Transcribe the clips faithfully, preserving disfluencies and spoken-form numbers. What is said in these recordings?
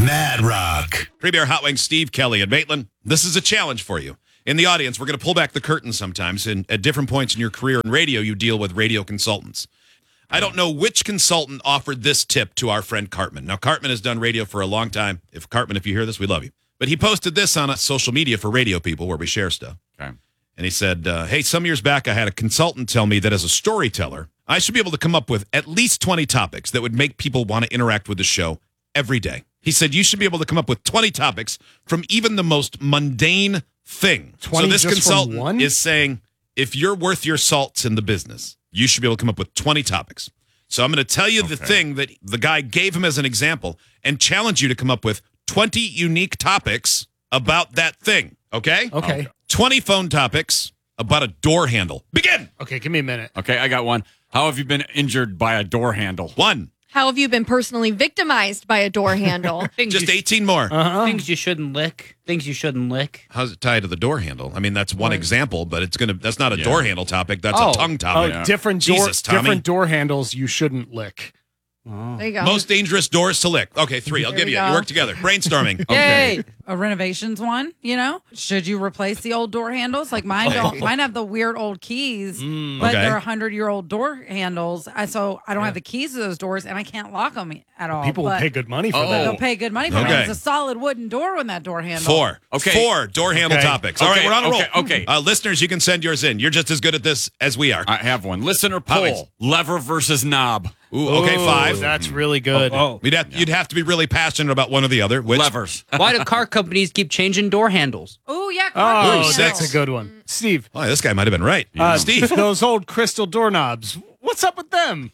Mad Rock. Premier Hot Wings, Steve Kelly, and Maitland. This is a challenge for you. In the audience, we're going to pull back the curtain sometimes, and at different points in your career in radio, you deal with radio consultants. I don't know which consultant offered this tip to our friend Cartman. Now, Cartman has done radio for a long time. If Cartman, if you hear this, we love you. But he posted this on a social media for radio people where we share stuff. Okay. And he said, uh, hey, some years back, I had a consultant tell me that as a storyteller, I should be able to come up with at least twenty topics that would make people want to interact with the show every day. He said, you should be able to come up with twenty topics from even the most mundane thing. So this consultant is saying, if you're worth your salts in the business, you should be able to come up with twenty topics. So I'm going to tell you okay. the thing that the guy gave him as an example and challenge you to come up with twenty unique topics about that thing. Okay? Okay. twenty phone topics about a door handle. Begin. Okay, give me a minute. Okay, I got one. How have you been injured by a door handle? One. How have you been personally victimized by a door handle? Just eighteen more. Uh-huh. Things you shouldn't lick. Things you shouldn't lick. How's it tied to the door handle? I mean, that's one example, but it's gonna. That's not a Yeah. door handle topic. That's Oh. a tongue Oh, topic. Yeah. different door, Jesus, Tommy. different door handles you shouldn't lick. Oh. There you go. Most dangerous doors to lick. Okay, three. I'll There give we you. go. You work together. Brainstorming. Okay. Yay! A renovations one, you know? Should you replace the old door handles? Like mine don't. Mine have the weird old keys, but Okay. they're hundred-year-old door handles. I, so I don't have the keys to those doors, and I can't lock them at all. People will but pay good money for Oh. that. They'll pay good money for Okay. it. It's a solid wooden door on that door handle. Four. Okay. Four door handle Okay. topics. All right, Okay, we're on a roll. okay, okay. Uh, listeners, you can send yours in. You're just as good at this as we are. I have one. Listener Hot Wings. poll. Lever versus knob. Ooh, okay, Ooh, five. That's really good. Oh. We'd have, You'd have to be really passionate about one or the other. Which, Levers. Why do car companies keep changing door handles? Oh yeah. Oh, car Ooh, handles. six. that's a good one. Steve, Oh, this guy might have been right. uh, Steve, those old crystal doorknobs. What's up with them?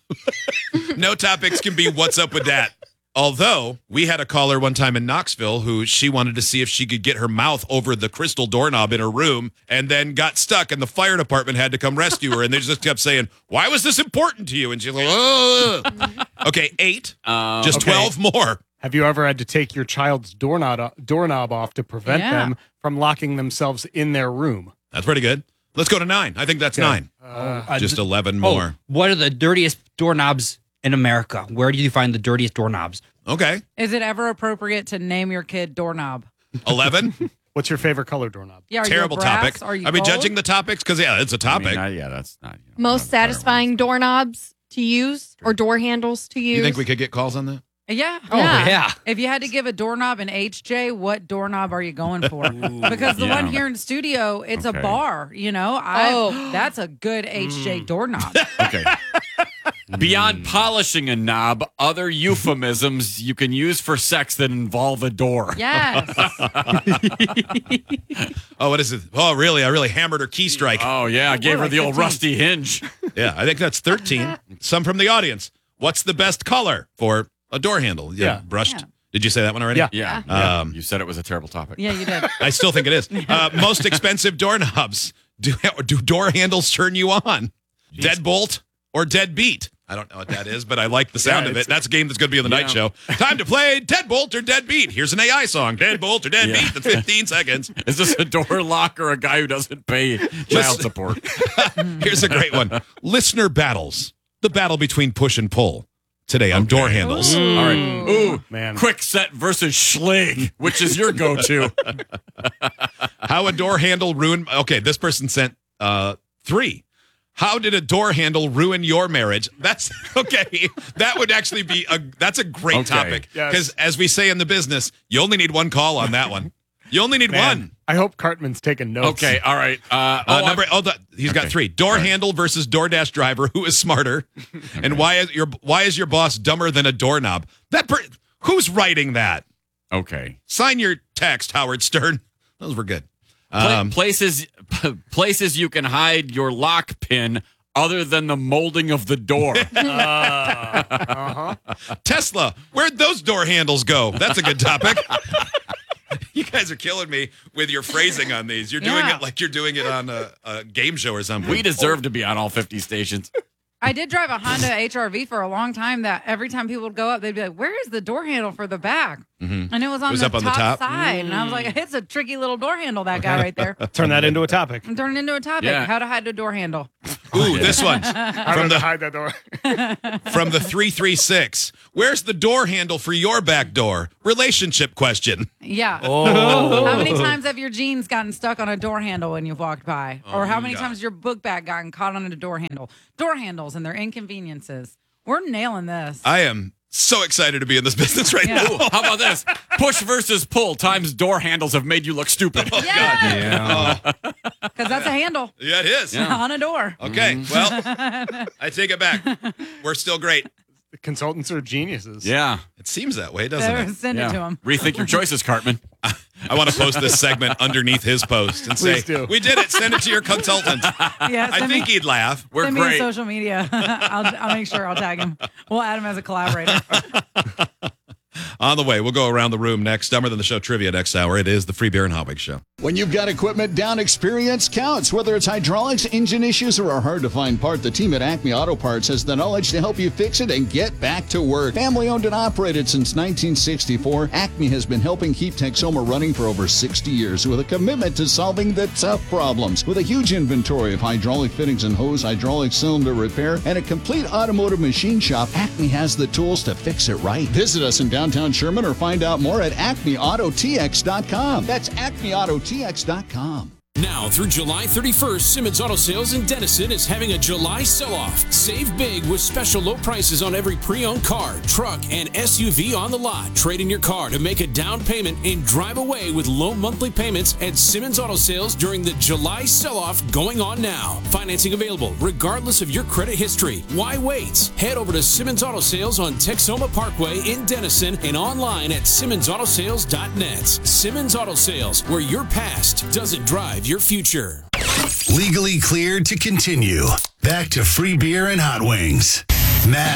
no topics can be what's up with that. Although we had a caller one time in Knoxville who she wanted to see if she could get her mouth over the crystal doorknob in her room and then got stuck and the fire department had to come rescue her. And they just kept saying, why was this important to you? And she's like, oh. Okay, eight. Uh, Just okay. twelve more. Have you ever had to take your child's doorknob doorknob off to prevent Yeah. them from locking themselves in their room? That's pretty good. Let's go to nine. I think that's Okay. nine. Uh, Just eleven oh, more. what are the dirtiest doorknobs in America? Where do you find the dirtiest doorknobs? Okay. Is it ever appropriate to name your kid doorknob? eleven. What's your favorite color doorknob? Yeah. Are Terrible you a brass? topic. Are you Are we gold? judging the topics? Because, yeah, it's a I topic. mean, I- yeah, that's not. You know, Most not the better satisfying ones. doorknobs to use or door handles to use? you think we could get calls on that? Yeah. Oh, yeah. If you had to give a doorknob an H J, what doorknob are you going for? Because the Yeah. one here in the studio, it's Okay. a bar. You know, I Oh. that's a good H J doorknob. Okay. Beyond polishing a knob, other euphemisms you can use for sex that involve a door. Yes. Oh, what is it? Oh, really? I really hammered her key strike. Oh, yeah. I gave her like the old fifteen. rusty hinge. Yeah, I think that's thirteen. Some from the audience. What's the best color for a door handle? Yeah, Yeah. brushed. Yeah. Did you say that one already? Yeah. Yeah. yeah. Um, you said it was a terrible topic. Yeah, you did. I still think it is. Uh, most expensive doorknobs. Do, do door handles turn you on? Deadbolt or deadbeat? I don't know what that is, but I like the sound Yeah, of it. it's- That's a game that's going to be on the night show. Yeah. Time to play Deadbolt or Deadbeat. Here's an A I song. Deadbolt or Deadbeat. Yeah. That's fifteen seconds. Is this a door lock or a guy who doesn't pay child support? Here's a great one. Listener battles. The battle between push and pull. Today on door handles. All right. Ooh, Man. Quick set versus Schlig, which is your go-to. How a door handle ruined. Okay, this person sent uh, three. How did a door handle ruin your marriage? That's okay. That would actually be a. That's a great Okay. topic Yes. because, as we say in the business, you only need one call on that one. You only need Man, one. I hope Cartman's taking notes. Okay, all right. Uh, Uh, oh, number. I'm- Oh, the, he's got Okay. three. Door All right. handle versus DoorDash driver. Who is smarter? And why is your why is your boss dumber than a doorknob? That per, who's writing that? okay. Sign your text, Howard Stern. Those were good. Pla- Um, places, places you can hide your lock pin other than the molding of the door. Uh, uh-huh. Tesla, where'd those door handles go? That's a good topic. You guys are killing me with your phrasing on these. You're doing Yeah. it like you're doing it on a, a game show or something. We deserve to be on all fifty stations. I did drive a Honda H R V for a long time that every time people would go up, they'd be like, where is the door handle for the back? Mhm. And it was on, It was the, up on the top top? side. And I was like, it's a tricky little door handle, that guy right there. Turn that into a topic. And turn it into a topic. Yeah. How to hide a door handle. Ooh, this one How from do I the hide that door? from the three three six. Where's the door handle for your back door? Relationship question. Yeah. Oh. How many times have your jeans gotten stuck on a door handle when you've walked by? or how many God. times your book bag gotten caught on a door handle? Door handles and their inconveniences. We're nailing this. I am so excited to be in this business right Yeah. now. Ooh, how about this? Push versus pull times door handles have made you look stupid. Oh, yeah. Yeah. Because that's a handle Yeah, it is. on a door. Okay, well, I take it back. We're still great. The consultants are geniuses. Yeah. It seems that way, doesn't There, it? send yeah. it to them. Rethink your choices, Cartman. I want to post this segment underneath his post and say, Please do. we did it. Send it to your consultant. Yeah, I send think me, he'd laugh. We're send me on great. social media. I'll, I'll make sure I'll tag him. We'll add him as a collaborator. On the way, we'll go around the room next. Dumber Than the Show trivia next hour. It is the Free Beer and Hot Wings Show. When you've got equipment down, experience counts. Whether it's hydraulics, engine issues, or a hard-to-find part, the team at Acme Auto Parts has the knowledge to help you fix it and get back to work. Family-owned and operated since nineteen sixty-four, Acme has been helping keep Texoma running for over sixty years with a commitment to solving the tough problems. With a huge inventory of hydraulic fittings and hose, hydraulic cylinder repair, and a complete automotive machine shop, Acme has the tools to fix it right. Visit us in downtown Sherman or find out more at acme auto t x dot com. That's acme auto t x dot com. Now through July thirty-first, Simmons Auto Sales in Denison is having a July sell-off. Save big with special low prices on every pre-owned car, truck, and S U V on the lot. Trade in your car to make a down payment and drive away with low monthly payments at Simmons Auto Sales during the July sell-off going on now. Financing available regardless of your credit history. Why wait? Head over to Simmons Auto Sales on Texoma Parkway in Denison and online at simmons auto sales dot net. Simmons Auto Sales, where your past doesn't drive your future. Legally cleared to continue. Back to Free Beer and Hot Wings. Matt